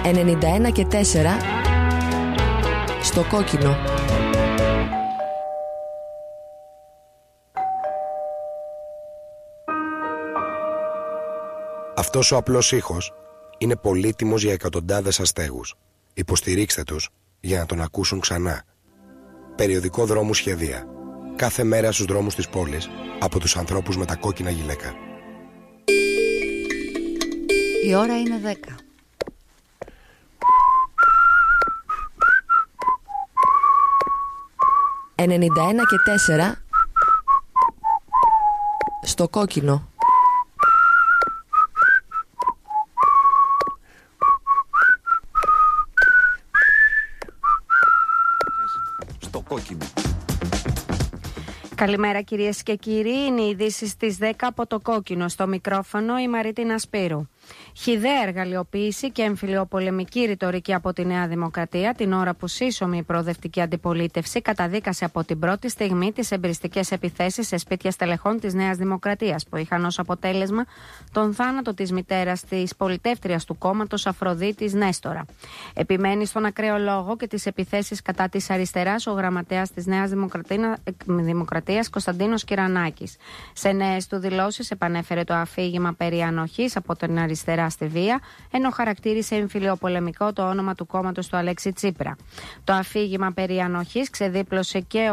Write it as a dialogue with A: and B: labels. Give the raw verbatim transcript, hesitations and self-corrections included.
A: ενενήντα ένα και τέσσερα στο κόκκινο.
B: Αυτός ο απλός ήχος είναι πολύτιμος για εκατοντάδες αστέγους. Υποστηρίξτε τους για να τον ακούσουν ξανά. Περιοδικό Δρόμου Σχεδία. Κάθε μέρα στους δρόμους της πόλης από τους ανθρώπους με τα κόκκινα γυλαίκα.
C: Η ώρα είναι δέκα.
A: ενενήντα ένα και τέσσερα στο κόκκινο.
B: Στο κόκκινο.
D: Καλημέρα κυρίες και κύριοι, είναι οι ειδήσεις στις δέκα από το κόκκινο. Στο μικρόφωνο η Μαρίτινα Σπύρου. Χυδαία εργαλειοποίηση και εμφυλιοπολεμική ρητορική από τη Νέα Δημοκρατία την ώρα που σύσσωμη η προοδευτική αντιπολίτευση καταδίκασε από την πρώτη στιγμή τις εμπριστικές επιθέσεις σε σπίτια στελεχών της Νέας Δημοκρατίας που είχαν ως αποτέλεσμα τον θάνατο της μητέρας της πολιτεύτριας του κόμματος Αφροδίτης Νέστορα. Επιμένει στον ακραίο λόγο και τις επιθέσεις κατά της αριστεράς ο γραμματέας της Νέας Δημοκρατίας Κωνσταντίνος Κυρανάκης. Σε νέες του δηλώσεις επανέφερε το αφήγημα περί ανοχής από την αριστερά στη βία, ενώ χαρακτήρισε εμφυλιοπολεμικό το όνομα του κόμματος του Αλέξη Τσίπρα. Το αφήγημα περί ανοχής ξεδίπλωσε και